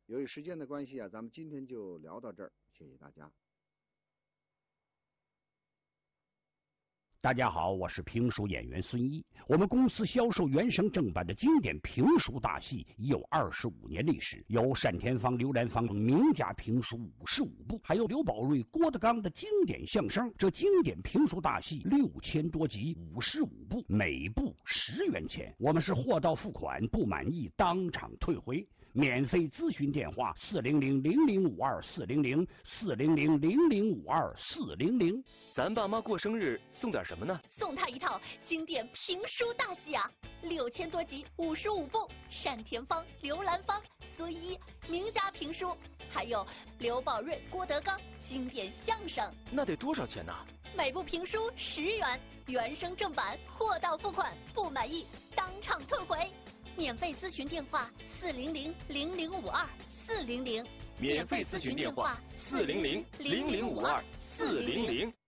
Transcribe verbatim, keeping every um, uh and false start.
由于时间的关系啊，咱们今天就聊到这儿，谢谢大家。 大家好，我是评书演员孙一。我们公司销售原声正版的经典评书大戏已有二十五年历史，有单田芳、刘兰芳名家评书五十五部，还有刘宝瑞、郭德纲的经典相声。这经典评书大戏六千多集，五十五部，每部十元钱。我们是货到付款，不满意当场退回。免费咨询电话：四零零零零五二四零零四零零零零五二四零零。 咱爸妈过生日送点什么呢？ 送他一套经典评书大戏啊，六千多集，五十五部，单田芳、刘兰芳、孙一名家评书，还有刘宝瑞、郭德纲经典相声。 那得多少钱呢？ 每部评书十元，原声正版，货到付款，不满意当场退回。免费咨询电话：四零零零零五二四零零。 免费咨询电话：四零零零零五二四零零。